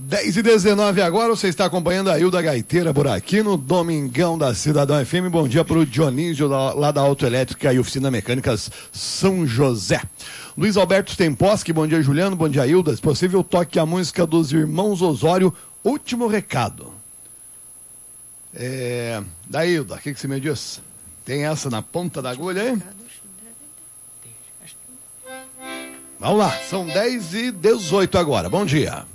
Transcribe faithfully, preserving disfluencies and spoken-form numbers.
dez e dezenove agora, você está acompanhando a Hilda Gaiteira por aqui no Domingão da Cidadão F M. Bom dia para o Dionísio lá da Autoelétrica e Oficina Mecânicas São José. Luiz Alberto Temposki, bom dia Juliano, bom dia Hilda. Se possível, toque a música dos Irmãos Osório, Último Recado. É... Da Hilda, o que, que você me diz? Tem essa na ponta da agulha aí? Vamos lá, são dez e dezoito agora, bom dia.